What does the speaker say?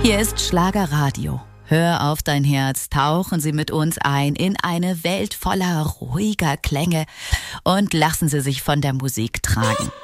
Hier ist Schlagerradio. Hör auf dein Herz, tauchen Sie mit uns ein in eine Welt voller ruhiger Klänge und lassen Sie sich von der Musik tragen.